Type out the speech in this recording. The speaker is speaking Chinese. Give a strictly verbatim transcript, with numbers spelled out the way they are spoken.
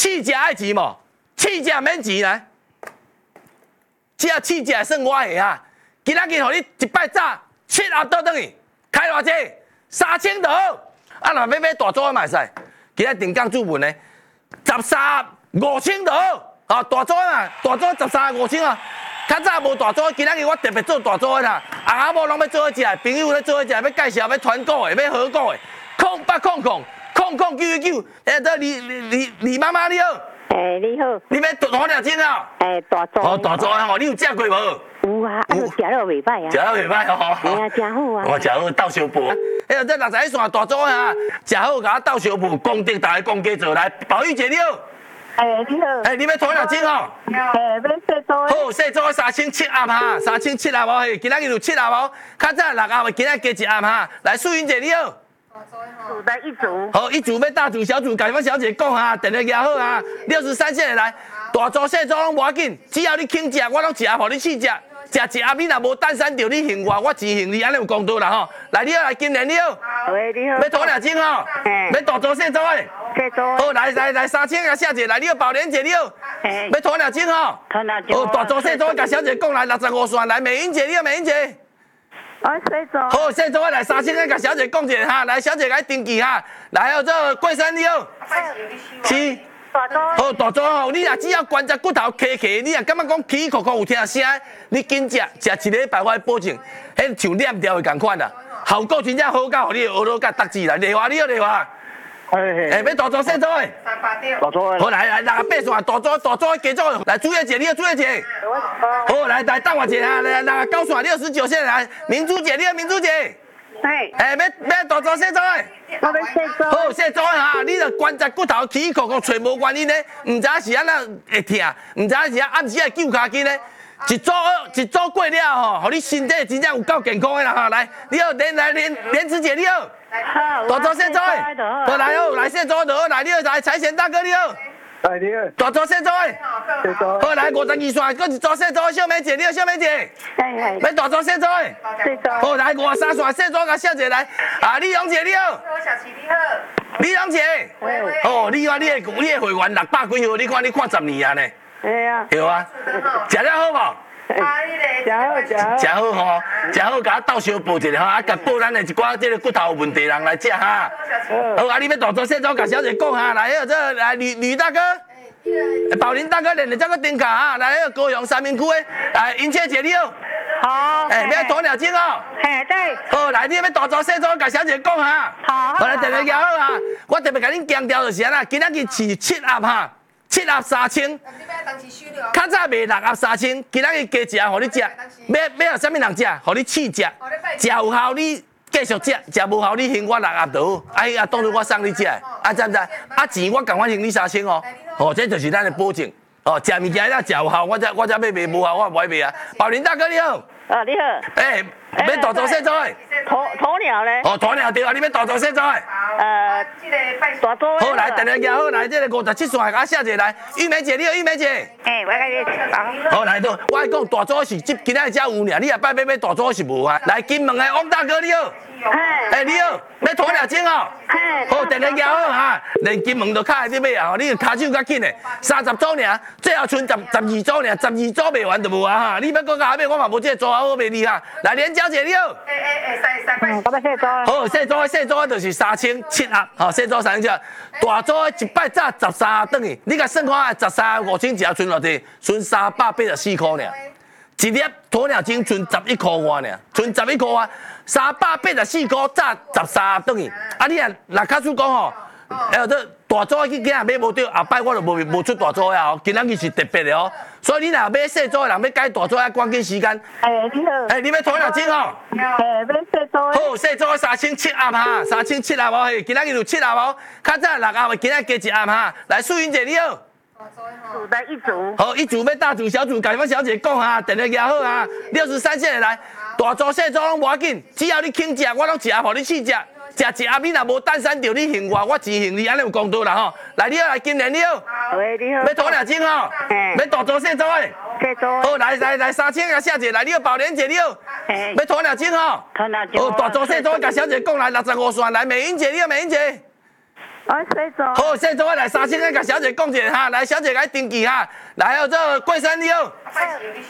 试食爱钱无？试食免钱来，只要试食算我的啊！今仔日互你一摆炸七盒倒转去，开偌济？三千就好。啊，若要买大组的嘛会使。今仔定岗注文呢，十三五千就好。啊，大组嘛，大组十三五千啊。较早无大组，今仔日我特别做大组的啦。阿阿某拢要做伙食，朋友咧做伙食，要介绍要团购的，要合购的，空八空空空空九九，哎，这李李李李妈妈你好。 诶，你好。 你要大鸟精啊？ 诶，大组。 哦，大组啊！吼，你有食过无？ 有啊，啊，食了袂歹啊。 食了袂歹哦。 哎呀，真好啊。 我食好倒烧布。哎呀，这六十一线大组啊，食好甲我倒烧布，功德大家公家做来，宝玉姐你好。 诶，你好。 诶，你要鸵鸟精哦？ 诶，要细组。 好，细组三千七盒哈，三千七盒哦，今仔日有七盒哦，较早六盒的，今仔加一盒哈。来，素云姐你好。 组的一组。 好，一组要大组小组，甲你们小姐讲哈，电话拿好哈。六十三线的来，大组细组拢无要紧，只要你肯食，我拢一盒互你试食。食一盒你若无单身着你还我，我只还你，安尼有公道啦吼。来，你好，来金莲你好。 喂，你好。 要鸵鸟精吼？要大组细组的。 细组。 好，来来来，三千个小姐来，你好，宝莲姐你好。要鸵鸟精吼？ 鸵鸟精。 哦，大组细组，甲小姐讲来，六十五线来，美英姐你好，美英姐。 我细组。 好，细组来三千个，甲小姐讲者哈，来小姐来登记哈。来，还有这个桂生你好。是。 大组。 好，大组吼，你若只要关节骨头磕磕，你若感觉讲起起壳壳有听声，你紧食，食一礼拜我保证，迄像链条的共款啦，效果真正好到，互你学到甲得志啦。丽华你好，丽华。诶，要大组细组的。 大组的。 好，来来，六十八线大组大组加组，来朱叶姐你好，朱叶姐。好，来来等我一下，来六十九线六十九线来，明珠姐你好，明珠姐。 嘿。 诶，要要大组细组的。 我要细组。 好，细组的哈，你着关节骨头起起壳壳找无原因咧，唔知是安那会痛，唔知是暗时会揪骹筋咧。一组一组过了吼，互你身体真正有够健康的啦哈。来，你好，连来连连子姐你好。 好。 大组细组的。好，来好，来细组就好，来你好，来财神大哥你好。 哎，你好。 大组细组的。 细组。 好，来五十二线，搁一组细组的小美姐你好，小美姐。 嘿嘿。 要大组细组的。 细组。 好，来五十三线细组甲小姐来，啊，李荣姐你好。 我小琪你好。 李荣姐。哦，你看你的你的会员六百几号，你看你看十年啊呢。 系啊。 对啊。食了好无？ 啊，你食好食好。 食好吼，食好，甲我倒烧补一下吼，啊，甲补咱的一寡这个骨头有问题人来食哈。好，啊，你要大组细组，甲小姐讲哈，来，还有这来吕吕大哥。宝林大哥连着这个顶卡哈，来，还有高雄三明区的，来，英姐姐你好。 好。 哎，要鸵鸟精哦。 嘿，对。 好，来，你要大组细组，甲小姐讲哈。 好。 好，来，电话拿好啊，我特别甲恁强调就是安啦，今仔日是七盒哈。七盒三千，较早卖六盒三千，今仔日加一盒，互你食。要要互啥物人食？互你试食，食有效你继续食，食无效你还我六盒就好。哎呀，当作我送你食的，啊知唔知？啊钱我共款还你三千哦。哦，这就是咱的保证。哦，食物件要食有效，我才我才要卖，无效我唔爱卖啊。宝林大哥你好。 啊，你好。 诶，要大组细组的。 鸵鸵鸟咧？ 哦，鸵鸟对啊，你要大组细组的。 呃，大组。 好，来，电话拿好，来，这个五十七线，甲小姐来，玉梅姐你好，玉梅姐。 诶，我甲你好，来到，我讲大组是今今仔才有尔，你下摆要买大组是无啊？来，金门的汪大哥你好。哎，你好，要鸵鸟精哦。好，电话拿好哈，连金门都卡在你买啊，吼，你骹手较紧的，三十组尔，最后剩十十二组尔，十二组卖完就无啊哈。你要搁甲我买，我嘛无这个组好卖你哈。来，连小姐你好。 诶诶诶，三三块。 我要细组。 好，细组细组就是三千七盒，吼，细组三千七盒，大组一摆炸十三盒等于，你甲算看，十三盒五千一盒剩偌济？剩三百八十四块尔。一粒鸵鸟精剩十一块外尔，剩十一块外，三百八十四块炸十三盒等于。啊，你啊，若卡叔讲吼，还有这大组去今日买无对，后摆我就无无出大组呀吼，今仔日是特别的哦。所以你若买细组的人要改大组，要赶紧时间。 诶，你好。 诶，你要鸵鸟精吼？ 诶，要细组。 好，细组三千七盒哈，三千七盒哦，嘿，今仔日有七盒哦，较早六盒，今仔加一盒哈。来，素云姐你好。 组的一组。 好，一组要大组小组，甲你们小姐讲哈，电话拿好哈。六十三线的来，大组细组拢无要紧，只要你肯食，我拢一盒互你试食。食一盒你若无单身着你还我，我钱还你，安尼有公道啦吼。来，你好，来金莲你好。 喂，你好。 要鸵鸟精吼？要大组细组的。 细组。 好，来来来，三千个小姐来，你好，宝莲姐你好。要鸵鸟精吼？ 鸵鸟精。 哦，大组细组，甲小姐讲来，六十五线来，美英姐你好，美英姐。 我西座。 好，现在我来三千个，甲小姐讲一下哈，来，小姐来登记哈，来，哦，这贵生你好。 拜师你